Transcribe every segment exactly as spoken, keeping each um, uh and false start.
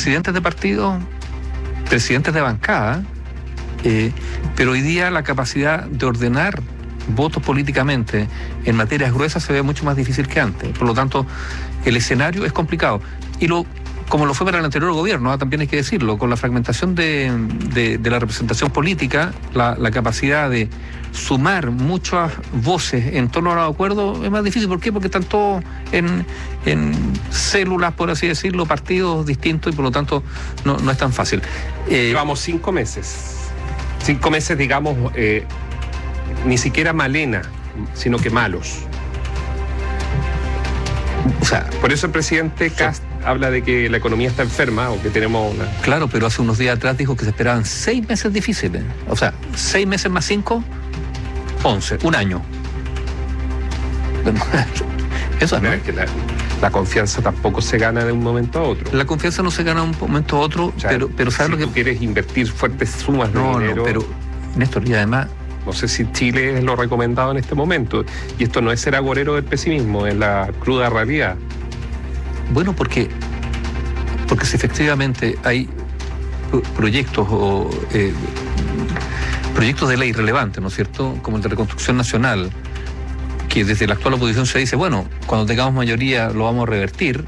presidentes de partidos, presidentes de bancada, eh, pero hoy día la capacidad de ordenar votos políticamente en materias gruesas se ve mucho más difícil que antes. Por lo tanto, el escenario es complicado. Y lo como lo fue para el anterior gobierno, ¿eh? También hay que decirlo, con la fragmentación de, de, de la representación política, la, la capacidad de sumar muchas voces en torno a los acuerdos es más difícil. ¿Por qué? Porque están todos en, en células, por así decirlo, partidos distintos, y por lo tanto no, no es tan fácil. Eh, Llevamos cinco meses. Cinco meses, digamos, eh, ni siquiera malena, sino que malos. O sea, por eso el presidente Kast habla de que la economía está enferma o que tenemos una... Claro, pero hace unos días atrás dijo que se esperaban seis meses difíciles. O sea, seis meses más cinco, once, un año. Eso no. Es que la, la confianza tampoco se gana de un momento a otro. La confianza no se gana de un momento a otro, o sea, pero, pero ¿sabes si lo que...? tú quieres invertir fuertes sumas de no, dinero... No, pero, Néstor, y además... No sé si Chile es lo recomendado en este momento. Y esto no es ser agorero del pesimismo, es la cruda realidad. Bueno, porque, porque si efectivamente hay proyectos o eh, proyectos de ley relevantes, ¿no es cierto?, como el de Reconstrucción Nacional, que desde la actual oposición se dice, bueno, cuando tengamos mayoría lo vamos a revertir.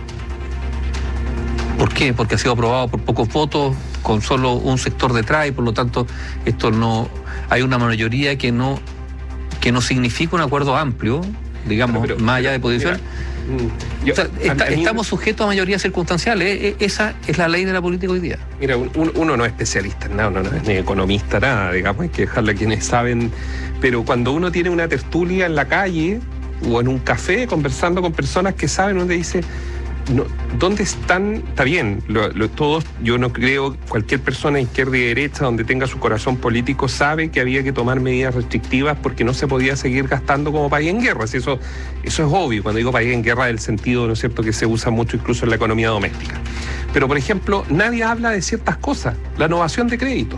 ¿Por qué? Porque ha sido aprobado por pocos votos, con solo un sector detrás, y por lo tanto esto no... Hay una mayoría que no, que no significa un acuerdo amplio, digamos, pero, pero, más allá de posición. Mira, yo, o sea, está, mí, estamos sujetos a mayorías circunstanciales. Esa es la ley de la política hoy día. Mira, un, uno no es especialista en nada, uno no es ni economista, nada, digamos, hay que dejarle a quienes saben. Pero cuando uno tiene una tertulia en la calle o en un café conversando con personas que saben, uno dice... No, ¿dónde están? Está bien, lo, lo, todos, yo no creo, cualquier persona izquierda y derecha donde tenga su corazón político sabe que había que tomar medidas restrictivas porque no se podía seguir gastando como país en guerra. Eso, eso es obvio, cuando digo país en guerra, el sentido, ¿no es cierto?, que se usa mucho incluso en la economía doméstica. Pero, por ejemplo, nadie habla de ciertas cosas, la innovación de crédito.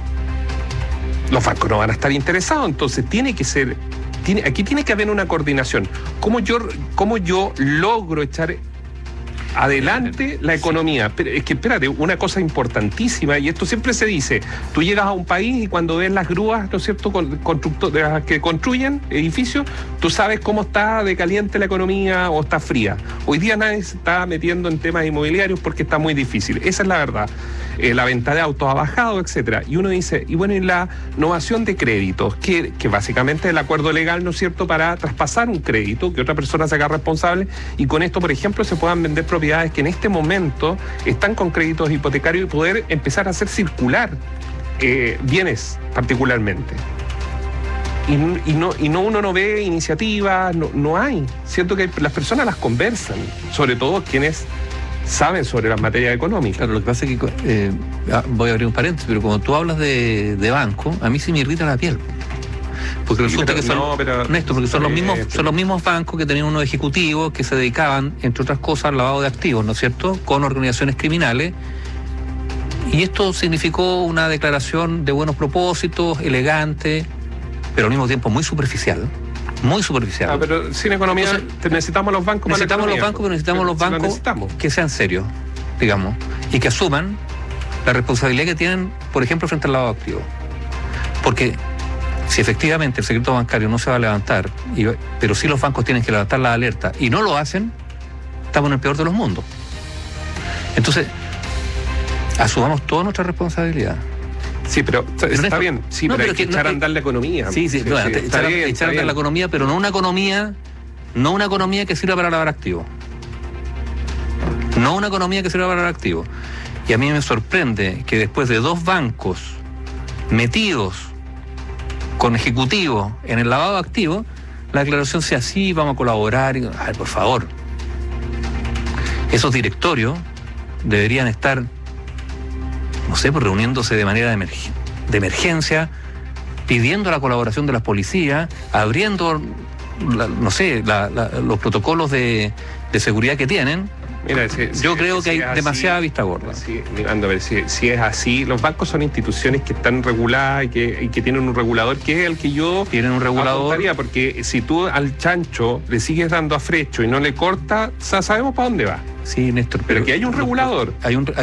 Los bancos no van a estar interesados, entonces tiene que ser, tiene, aquí tiene que haber una coordinación. ¿Cómo yo, cómo yo logro echar adelante la economía? Pero es que, espérate, una cosa importantísima, y esto siempre se dice, tú llegas a un país y cuando ves las grúas, ¿no es cierto?, constructoras que construyen edificios, tú sabes cómo está de caliente la economía o está fría. Hoy día nadie se está metiendo en temas inmobiliarios porque está muy difícil, esa es la verdad. Eh, la venta de autos ha bajado, etcétera. Y uno dice, y bueno, y la innovación de créditos, que, que básicamente es el acuerdo legal, ¿no es cierto?, para traspasar un crédito, que otra persona se haga responsable, y con esto, por ejemplo, se puedan vender propiedades que en este momento están con créditos hipotecarios y poder empezar a hacer circular eh, bienes particularmente. Y, y, no, y no uno no ve iniciativas, no, no hay. Siento que las personas las conversan, sobre todo quienes saben sobre las materias económicas. Claro, lo que pasa es que, eh, voy a abrir un paréntesis, pero cuando tú hablas de, de banco, a mí sí me irrita la piel. Porque resulta pero, que son, no, pero, Néstor, porque son los mismos, eh, son los mismos bancos que tenían unos ejecutivos que se dedicaban, entre otras cosas, al lavado de activos, ¿no es cierto?, con organizaciones criminales. Y esto significó una declaración de buenos propósitos, elegante, pero al mismo tiempo muy superficial. Muy superficial. Ah, pero sin economía. Entonces, necesitamos los bancos para necesitamos la los bancos, pero necesitamos pero los bancos si necesitamos. Que sean serios, digamos, y que asuman la responsabilidad que tienen, por ejemplo, frente al lavado de activos. Porque si efectivamente el secreto bancario no se va a levantar, y, pero sí los bancos tienen que levantar la alerta y no lo hacen, estamos en el peor de los mundos. Entonces, asumamos toda nuestra responsabilidad. Sí, pero, pero está esto, bien, sí, no, pero, pero hay que, que echar a andar la economía. Sí, sí, sí, bueno, sí, echar, bien, echar a andar la economía, pero no una economía, no una economía que sirva para lavar activos. No una economía que sirva para lavar activos. Y a mí me sorprende que después de dos bancos metidos con ejecutivos en el lavado de activos, la declaración sea así, vamos a colaborar. Y, ay, por favor. Esos directorios deberían estar, no sé, pues reuniéndose de manera de, emerg- de emergencia, pidiendo la colaboración de las policías, abriendo, la, no sé, la, la, los protocolos de, de seguridad que tienen. Mira, si, Yo si, creo si que hay así, demasiada vista gorda. Si, mirando, a ver, si, si es así, los bancos son instituciones que están reguladas y que, y que tienen un regulador que es el que yo tienen un regulador, porque si tú al chancho le sigues dando a frecho y no le corta, sabemos para dónde va. Sí, Néstor. Pero, pero que hay un regulador. Hay un